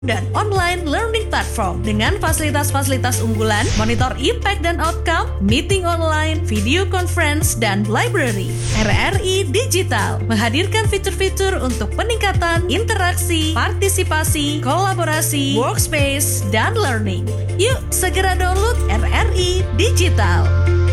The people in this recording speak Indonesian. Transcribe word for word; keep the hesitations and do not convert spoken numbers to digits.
dan online learning platform dengan fasilitas-fasilitas unggulan, monitor impact dan outcome, meeting online, video conference, dan library. R R I Digital menghadirkan fitur-fitur untuk peningkatan interaksi, partisipasi, kolaborasi, workspace, dan learning. Yuk segera download R R I Digital.